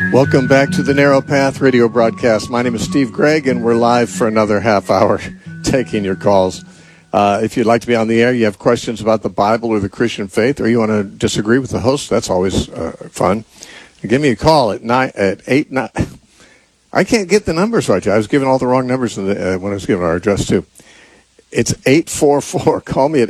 Welcome back to the Narrow Path radio broadcast. My name is Steve Gregg, and we're live for another half hour taking your calls. If you'd like to be on the air, you have questions about the Bible or the Christian faith, or you want to disagree with the host, that's always fun. Give me a call at 8. I can't get the numbers right. I was giving all the wrong numbers when I was giving our address, too. It's 844. Call me at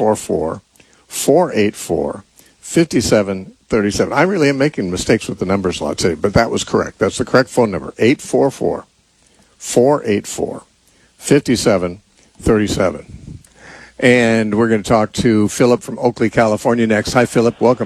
844-484-5737. I really am making mistakes with the numbers a lot today, but that was correct. That's the correct phone number, 844-484-5737. And we're going to talk to Philip from Oakley, California next. Hi, Philip. Welcome.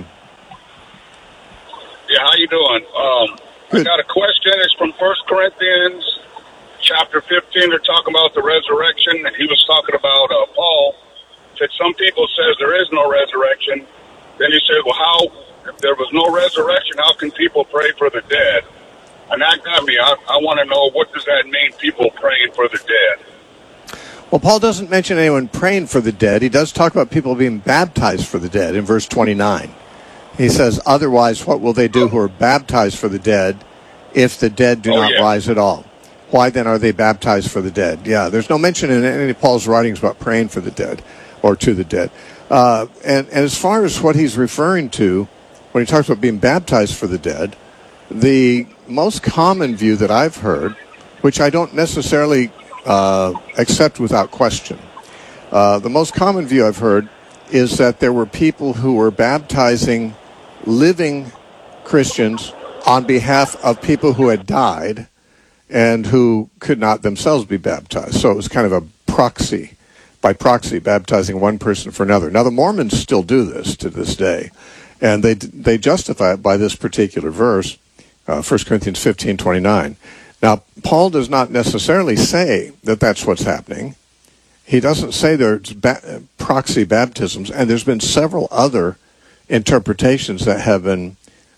Yeah, how you doing? I got a question. It's from 1 Corinthians chapter 15. They're talking about the resurrection. And he was talking about Paul. Said some people says there is no resurrection. Then he said, well, how... if there was no resurrection, how can people pray for the dead? And that got me. I want to know, what does that mean, people praying for the dead? Well, Paul doesn't mention anyone praying for the dead. He does talk about people being baptized for the dead in verse 29. He says, otherwise, what will they do who are baptized for the dead if the dead do not rise at all? Why then are they baptized for the dead? Yeah, there's no mention in any of Paul's writings about praying for the dead or to the dead. And as far as what he's referring to, when he talks about being baptized for the dead, the most common view that I've heard, which I don't necessarily accept without question, the most common view I've heard is that there were people who were baptizing living Christians on behalf of people who had died and who could not themselves be baptized. So it was kind of a proxy, by proxy, baptizing one person for another. Now, the Mormons still do this to this day. And they justify it by this particular verse, 1 Corinthians 15:29. Now, Paul does not necessarily say that that's what's happening. He doesn't say there's proxy baptisms, and there's been several other interpretations that have been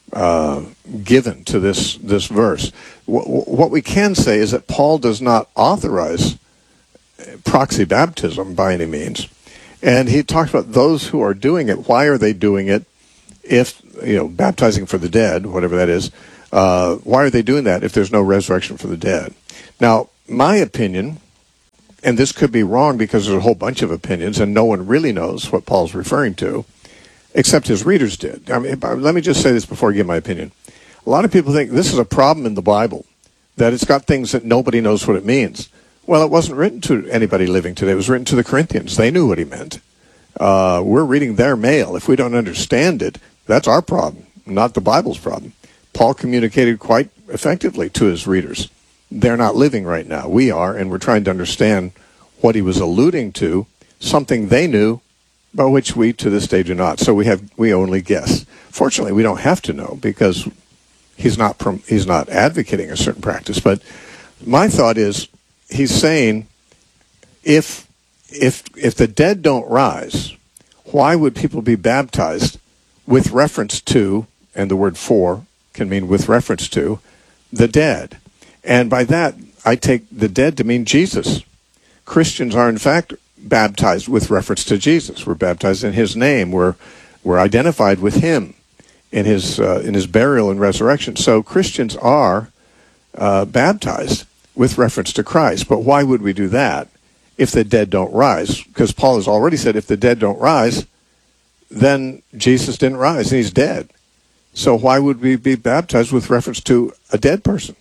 given to this verse. What we can say is that Paul does not authorize proxy baptism by any means. And he talks about those who are doing it. Why are they doing it? If, baptizing for the dead, whatever that is, why are they doing that if there's no resurrection for the dead? Now, my opinion, and this could be wrong because there's a whole bunch of opinions and no one really knows what Paul's referring to, except his readers did. I mean, let me just say this before I give my opinion. A lot of people think this is a problem in the Bible, that it's got things that nobody knows what it means. Well, it wasn't written to anybody living today. It was written to the Corinthians. They knew what he meant. We're reading their mail. If we don't understand it, that's our problem, not the Bible's problem. Paul communicated quite effectively to his readers. They're not living right now. We are, and we're trying to understand what he was alluding to, something they knew, but which we to this day do not. So we only guess. Fortunately, we don't have to know because he's not advocating a certain practice. But my thought is, he's saying, if the dead don't rise, why would people be baptized with reference to, and the word for can mean with reference to, the dead? And by that, I take the dead to mean Jesus. Christians are, in fact, baptized with reference to Jesus. We're baptized in his name. We're identified with him in his burial and resurrection. So Christians are baptized with reference to Christ. But why would we do that if the dead don't rise? Because Paul has already said if the dead don't rise, then Jesus didn't rise and he's dead. So why would we be baptized with reference to a dead person,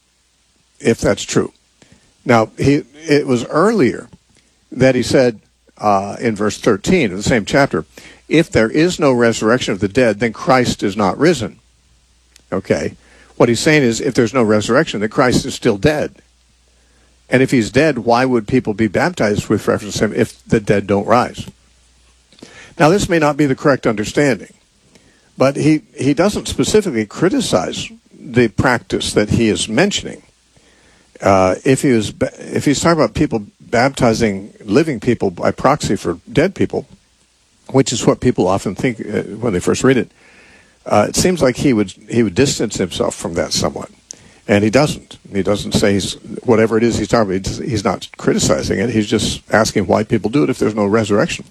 if that's true? Now, it was earlier that he said in verse 13 of the same chapter, if there is no resurrection of the dead, then Christ is not risen. Okay. What he's saying is if there's no resurrection, then Christ is still dead. And if he's dead, why would people be baptized with reference to him if the dead don't rise? Now, this may not be the correct understanding, but he doesn't specifically criticize the practice that he is mentioning. If he's talking about people baptizing living people by proxy for dead people, which is what people often think when they first read it, it seems like he would distance himself from that somewhat. And he doesn't. He doesn't say whatever it is he's talking about. He's not criticizing it. He's just asking why people do it if there's no resurrection.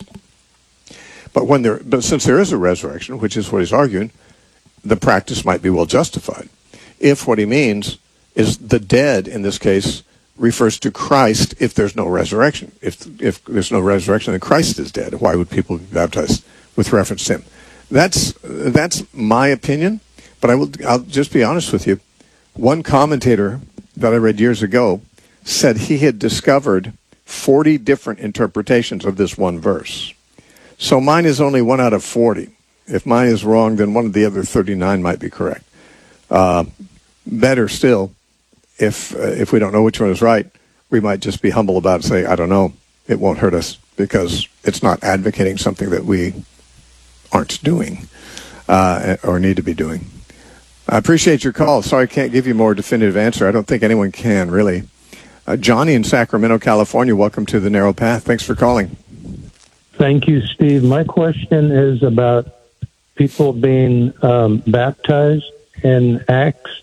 But since there is a resurrection, which is what he's arguing, the practice might be well justified. if what he means is the dead in this case refers to Christ if there's no resurrection. If there's no resurrection, then Christ is dead. Why would people be baptized with reference to him? That's my opinion, but I'll just be honest with you. One commentator that I read years ago said he had discovered 40 different interpretations of this one verse. So mine is only 1 out of 40. If mine is wrong, then one of the other 39 might be correct. Better still, if we don't know which one is right, we might just be humble about it and say, I don't know. It won't hurt us because it's not advocating something that we aren't doing or need to be doing. I appreciate your call. Sorry I can't give you a more definitive answer. I don't think anyone can, really. Johnny in Sacramento, California, welcome to The Narrow Path. Thanks for calling. Thank you, Steve. My question is about people being baptized. In Acts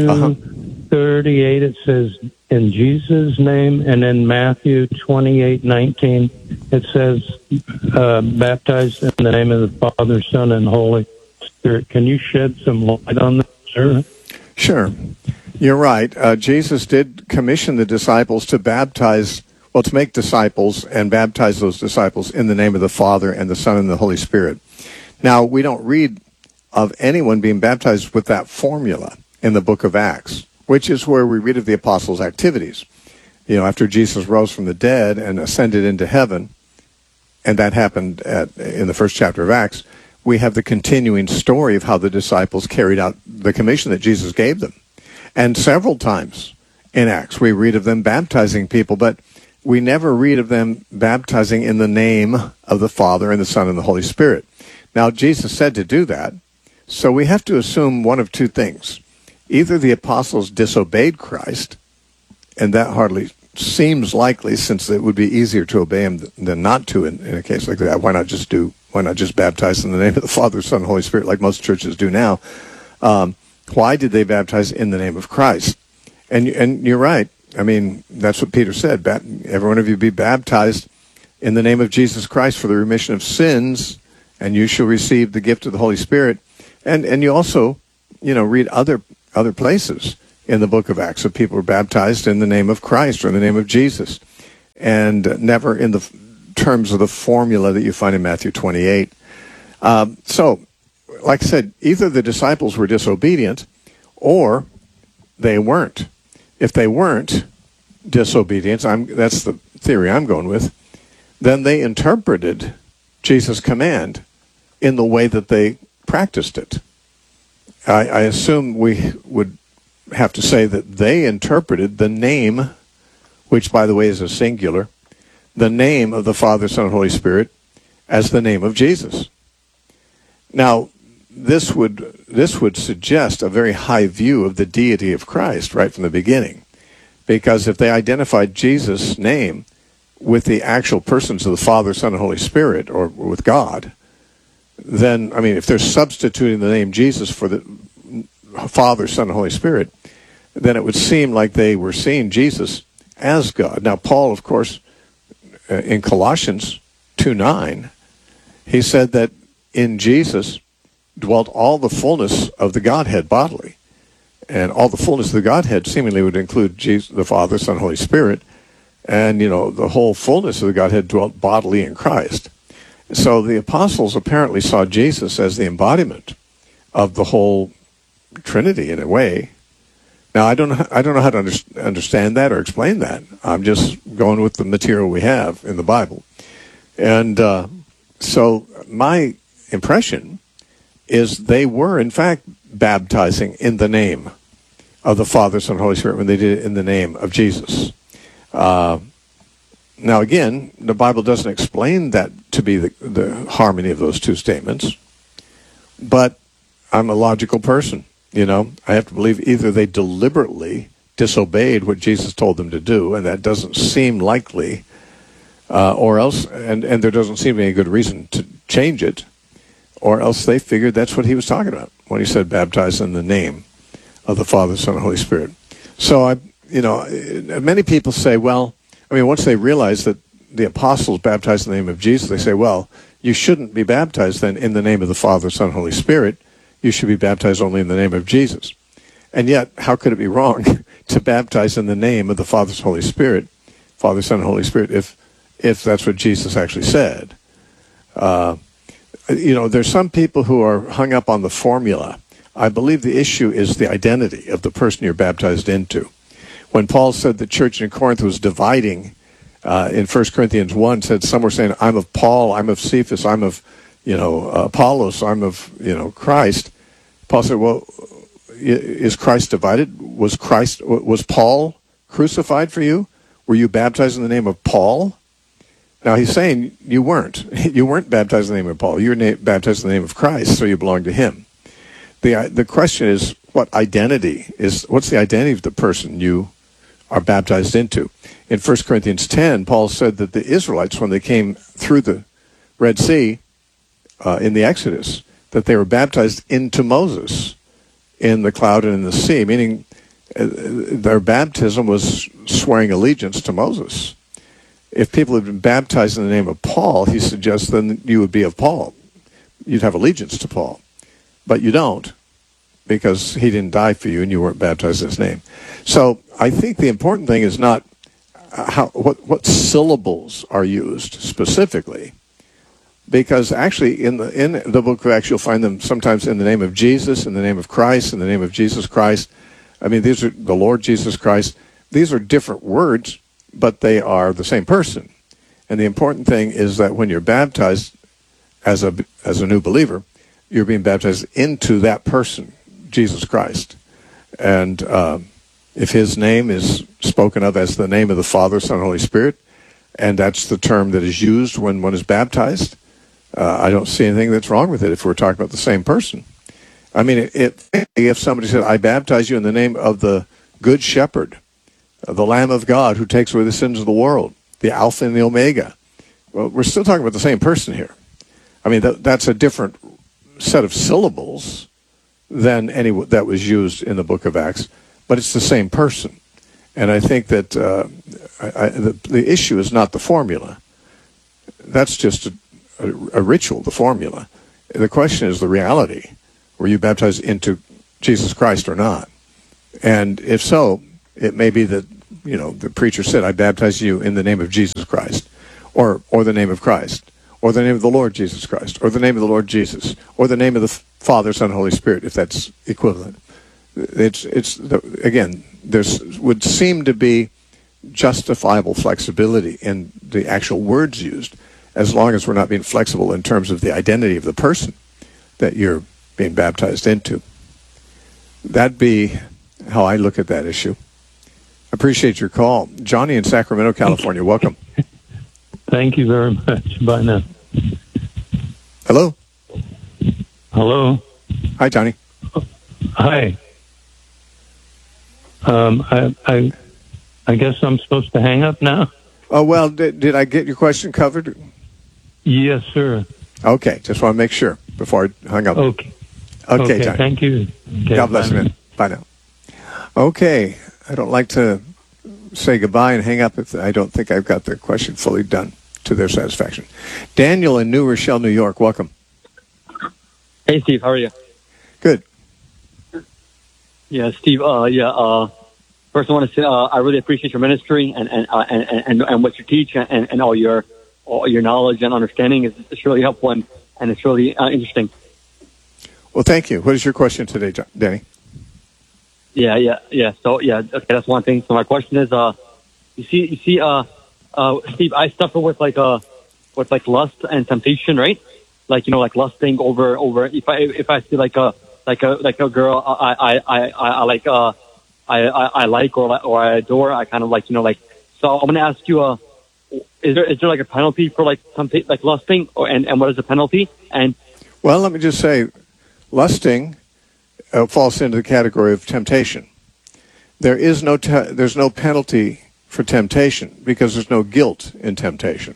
2:38, it says, in Jesus' name, and in Matthew 28:19, it says, baptized in the name of the Father, Son, and Holy Spirit. Can you shed some light on that, sir? Sure. You're right. Jesus did commission the disciples to baptize, well, to make disciples and baptize those disciples in the name of the Father and the Son and the Holy Spirit. Now, we don't read of anyone being baptized with that formula in the book of Acts, which is where we read of the apostles' activities. You know, after Jesus rose from the dead and ascended into heaven, and that happened in the first chapter of Acts, we have the continuing story of how the disciples carried out the commission that Jesus gave them. And several times in Acts, we read of them baptizing people, but we never read of them baptizing in the name of the Father and the Son and the Holy Spirit. Now, Jesus said to do that, so we have to assume one of two things. Either the apostles disobeyed Christ, and that hardly seems likely, since it would be easier to obey him than not to in a case like that. Why not just baptize in the name of the Father, Son, and Holy Spirit like most churches do now? Why did they baptize in the name of Christ? And you're right. I mean, that's what Peter said. Every one of you be baptized in the name of Jesus Christ for the remission of sins, and you shall receive the gift of the Holy Spirit. And you also, read other places in the book of Acts of people who were baptized in the name of Christ or in the name of Jesus, and never in the terms of the formula that you find in Matthew 28. So, like I said, either the disciples were disobedient or they weren't. If they weren't disobedient, that's the theory I'm going with, then they interpreted Jesus' command in the way that they practiced it. I assume we would have to say that they interpreted the name, which, by the way, is a singular, the name of the Father, Son, and Holy Spirit as the name of Jesus. Now, this would suggest a very high view of the deity of Christ right from the beginning, because if they identified Jesus' name with the actual persons of the Father, Son, and Holy Spirit, or with God, then, if they're substituting the name Jesus for the Father, Son, and Holy Spirit, then it would seem like they were seeing Jesus as God. Now, Paul, of course, in Colossians 2:9, he said that in Jesus dwelt all the fullness of the Godhead bodily. And all the fullness of the Godhead seemingly would include Jesus, the Father, Son, and Holy Spirit. And, the whole fullness of the Godhead dwelt bodily in Christ. So the apostles apparently saw Jesus as the embodiment of the whole Trinity in a way. Now, I don't know how to understand that or explain that. I'm just going with the material we have in the Bible. And so my impression is they were, in fact, baptizing in the name of the Father, Son, and Holy Spirit when they did it in the name of Jesus. Now, again, the Bible doesn't explain that to be the harmony of those two statements, but I'm a logical person. I have to believe either they deliberately disobeyed what Jesus told them to do, and that doesn't seem likely, or else, and there doesn't seem any good reason to change it, or else they figured that's what he was talking about when he said baptize in the name of the Father, Son, and Holy Spirit. So many people say, well, once they realize that the apostles baptized in the name of Jesus, they say, well, you shouldn't be baptized then in the name of the Father, Son, and Holy Spirit. You should be baptized only in the name of Jesus. And yet, how could it be wrong to baptize in the name of the Father, Holy Spirit, Father, Son, and Holy Spirit, if that's what Jesus actually said? There's some people who are hung up on the formula. I believe the issue is the identity of the person you're baptized into. When Paul said the church in Corinth was dividing, in 1 Corinthians 1, said some were saying, I'm of Paul, I'm of Cephas, I'm of, Apollos, I'm of, Christ. Paul said, well, is Christ divided? Was Paul crucified for you? Were you baptized in the name of Paul? Now he's saying you weren't. You weren't baptized in the name of Paul. You were baptized in the name of Christ, so you belong to him. The question is, what's the identity of the person you are baptized into? In 1 Corinthians 10, Paul said that the Israelites, when they came through the Red Sea in the Exodus, that they were baptized into Moses in the cloud and in the sea, meaning their baptism was swearing allegiance to Moses. If people had been baptized in the name of Paul, he suggests then you would be of Paul. You'd have allegiance to Paul. But you don't, because he didn't die for you and you weren't baptized in his name. So I think the important thing is not what syllables are used specifically, because actually in the book of Acts you'll find them sometimes in the name of Jesus, in the name of Christ, in the name of Jesus Christ. I mean, these are the Lord Jesus Christ. These are different words, but they are the same person. And the important thing is that when you're baptized as a new believer, you're being baptized into that person, Jesus Christ. And if his name is spoken of as the name of the Father, Son, and Holy Spirit, and that's the term that is used when one is baptized, I don't see anything that's wrong with it if we're talking about the same person. I mean, if somebody said, I baptize you in the name of the Good Shepherd, the Lamb of God who takes away the sins of the world, the Alpha and the Omega, well, we're still talking about the same person here. I mean, that's a different set of syllables than any that was used in the book of Acts, but it's the same person. And I think that the issue is not the formula. That's just a ritual, the formula. The question is the reality. Were you baptized into Jesus Christ or not? And if so, it may be that, the preacher said, I baptize you in the name of Jesus Christ, or the name of Christ, or the name of the Lord Jesus Christ, or the name of the Lord Jesus, or the name of the Father, Son, and Holy Spirit, if that's equivalent. Again, there would seem to be justifiable flexibility in the actual words used, as long as we're not being flexible in terms of the identity of the person that you're being baptized into. That'd be how I look at that issue. Appreciate your call. Johnny in Sacramento, California, welcome. Thank you very much. Bye now. Hello? Hello? Hi, Johnny. Hi. I guess I'm supposed to hang up now? Oh, well, did I get your question covered? Yes, sir. Okay, just want to make sure before I hung up. Okay, Johnny. Thank you. Okay, God bless you, man. Bye now. Okay, I don't like to say goodbye and hang up if I don't think I've got the question fully done to their satisfaction. Daniel in New Rochelle, New York, welcome. Hey, Steve, how are you? Good. Yeah, Steve. First, I want to say I really appreciate your ministry and what you teach and all your knowledge and understanding is really helpful and it's really interesting. Well, thank you. What is your question today, Danny? Yeah. So, okay, that's one thing. So my question is, you see, Steve, I suffer with lust and temptation, right? Like lusting over. If I see like a girl I like or I adore, I kind of like. So I'm going to ask you, is there like a penalty for like lusting, and what is the penalty? And well, let me just say, lusting falls into the category of temptation. There's no penalty for temptation because there's no guilt in temptation.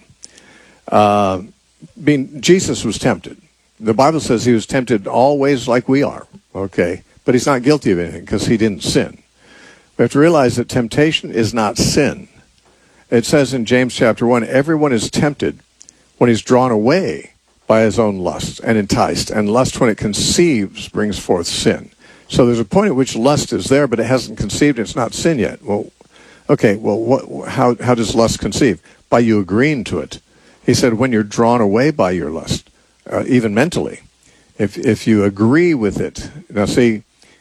Jesus was tempted. The Bible says he was tempted always like we are, okay? But he's not guilty of anything because he didn't sin. We have to realize that temptation is not sin. It says in James chapter 1, everyone is tempted when he's drawn away by his own lust and enticed. And lust, when it conceives, brings forth sin. So there's a point at which lust is there, but it hasn't conceived. It's not sin yet. Well, okay. Well, how does lust conceive? By you agreeing to it. He said, when you're drawn away by your lust, even mentally, if you agree with it. Now, see,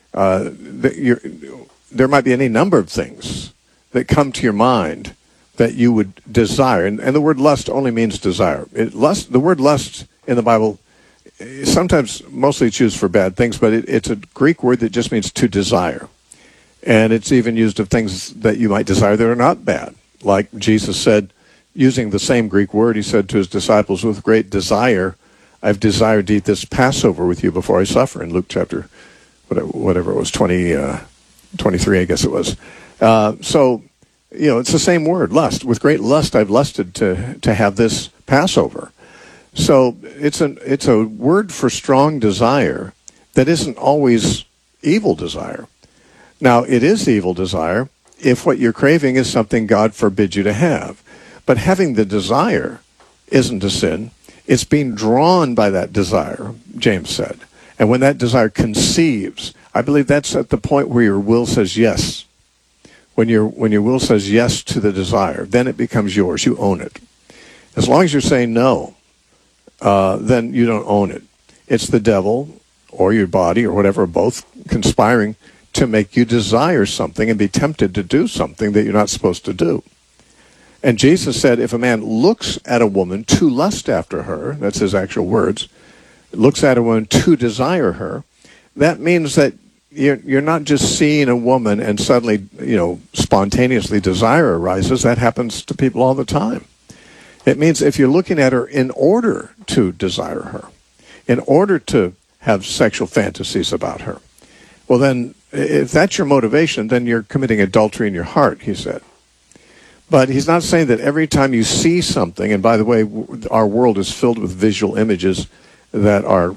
there might be any number of things that come to your mind that you would desire, and the word lust only means desire. The word lust in the Bible, sometimes mostly it's used for bad things, but it's a Greek word that just means to desire. And it's even used of things that you might desire that are not bad. Like Jesus said, using the same Greek word, he said to his disciples, with great desire, I've desired to eat this Passover with you before I suffer, in Luke chapter, whatever it was, 23, I guess it was. So, it's the same word, lust. With great lust, I've lusted to have this Passover. So it's a word for strong desire that isn't always evil desire. Now, it is evil desire if what you're craving is something God forbids you to have. But having the desire isn't a sin. It's being drawn by that desire, James said. And when that desire conceives, I believe that's at the point where your will says yes. When your will says yes to the desire, then it becomes yours. You own it. As long as you're saying no, then you don't own it. It's the devil or your body or whatever, both conspiring to make you desire something and be tempted to do something that you're not supposed to do. And Jesus said, if a man looks at a woman to lust after her, that's his actual words, looks at a woman to desire her, that means that you're not just seeing a woman and suddenly, spontaneously desire arises. That happens to people all the time. It means if you're looking at her in order to desire her, in order to have sexual fantasies about her, well then, if that's your motivation, then you're committing adultery in your heart, he said. But he's not saying that every time you see something, and by the way, our world is filled with visual images that are,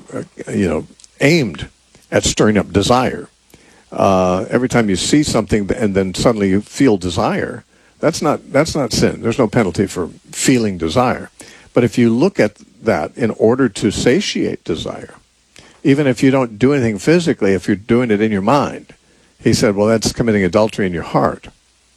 aimed at stirring up desire. Every time you see something and then suddenly you feel desire, that's not sin. There's no penalty for feeling desire. But if you look at that in order to satiate desire, even if you don't do anything physically, if you're doing it in your mind, he said, well, that's committing adultery in your heart.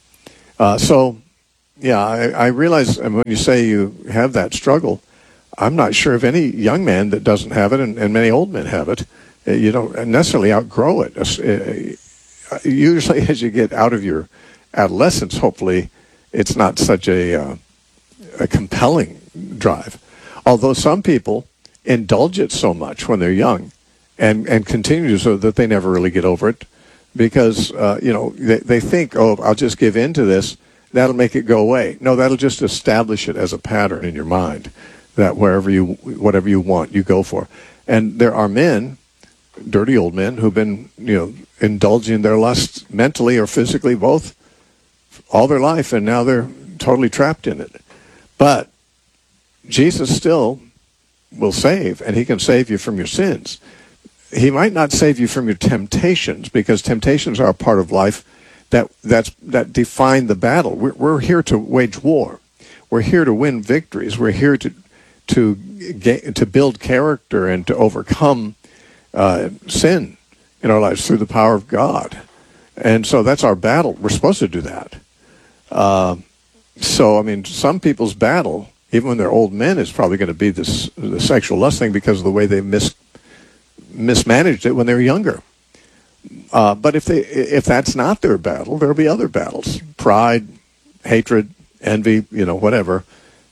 I realize when you say you have that struggle, I'm not sure of any young man that doesn't have it, and many old men have it. You don't necessarily outgrow it. Usually as you get out of your adolescence, hopefully, it's not such a compelling drive. Although some people indulge it so much when they're young and continue so that they never really get over it because, they think, oh, I'll just give in to this. That'll make it go away. No, that'll just establish it as a pattern in your mind that whatever you want, you go for. And there are men, dirty old men, who've been, indulging their lust mentally or physically, both, all their life, and now they're totally trapped in it. But Jesus still will save, and he can save you from your sins. He might not save you from your temptations, because temptations are a part of life that define the battle. We're here to wage war. We're here to win victories. We're here to build character and to overcome sin in our lives through the power of God. And so that's our battle. We're supposed to do that. Some people's battle, even when they're old men, is probably going to be the sexual lust thing because of the way they mismanaged it when they were younger. But if that's not their battle, there'll be other battles: pride, hatred, envy, whatever.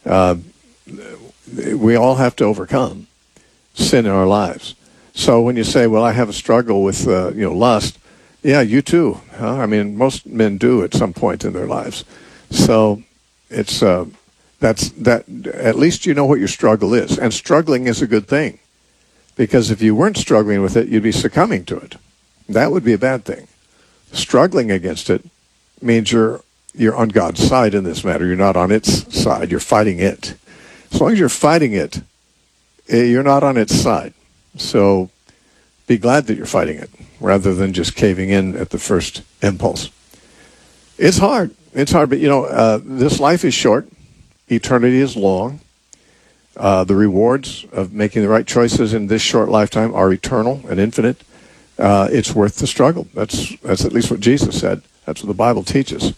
We all have to overcome sin in our lives. So when you say, "Well, I have a struggle with lust," yeah, you too. Most men do at some point in their lives. So it's that. At least you know what your struggle is, and struggling is a good thing, because if you weren't struggling with it, you'd be succumbing to it. That would be a bad thing. Struggling against it means you're on God's side in this matter. You're not on its side. You're fighting it. As long as you're fighting it, you're not on its side. So be glad that you're fighting it rather than just caving in at the first impulse. It's hard. It's hard, but this life is short. Eternity is long. The rewards of making the right choices in this short lifetime are eternal and infinite. it's worth the struggle. That's at least what Jesus said. That's what the Bible teaches.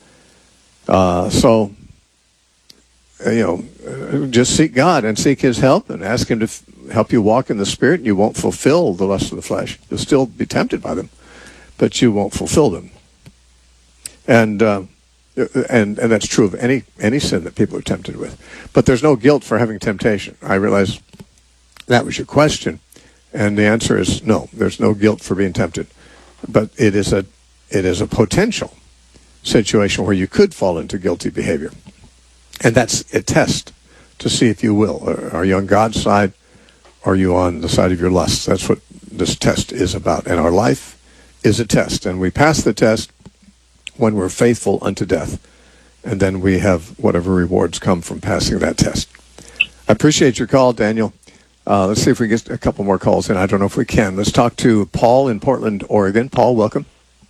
Just seek God and seek His help and ask Him to help you walk in the Spirit, and you won't fulfill the lusts of the flesh. You'll still be tempted by them, but you won't fulfill them. And that's true of any sin that people are tempted with. But there's no guilt for having temptation. I realize that was your question, and the answer is no. There's no guilt for being tempted, but it is a potential situation where you could fall into guilty behavior. And that's a test to see if you will. Are you on God's side? Or are you on the side of your lusts? That's what this test is about. And our life is a test. And we pass the test when we're faithful unto death. And then we have whatever rewards come from passing that test. I appreciate your call, Daniel. Let's see if we get a couple more calls in. I don't know if we can. Let's talk to Paul in Portland, Oregon. Paul, welcome.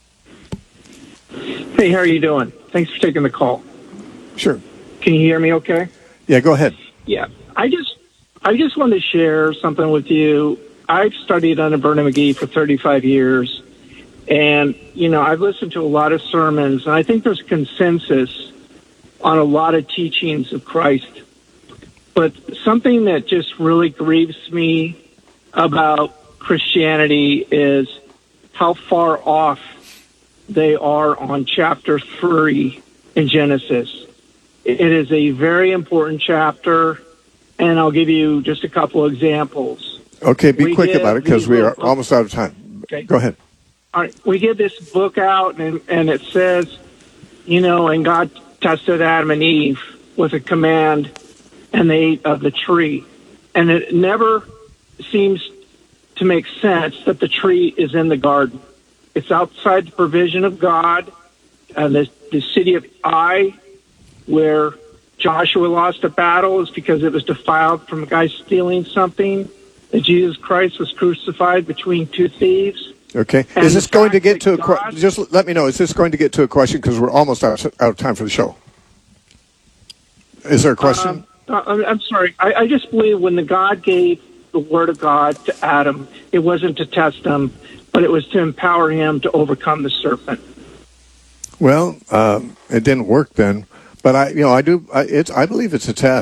Hey, how are you doing? Thanks for taking the call. Sure. Can you hear me okay? Yeah, go ahead. Yeah. I just wanted to share something with you. I've studied under Vernon McGee for 35 years, and, I've listened to a lot of sermons, and I think there's consensus on a lot of teachings of Christ. But something that just really grieves me about Christianity is how far off they are on chapter 3 in Genesis. It is a very important chapter, and I'll give you just a couple examples. Okay, be quick about it because we are almost out of time. Okay. Go ahead. All right, we get this book out, and it says, and God tested Adam and Eve with a command, and they ate of the tree. And it never seems to make sense that the tree is in the garden. It's outside the provision of God. The city of Ai, where Joshua lost a battle, is because it was defiled from a guy stealing something. That Jesus Christ was crucified between two thieves. Okay. And is this going to get to a just let me know, is this going to get to a question because we're almost out of time for the show? Is there a question? I'm sorry. I just believe when the God gave the word of God to Adam, it wasn't to test him, but it was to empower him to overcome the serpent. Well, it didn't work then. But I believe it's a test.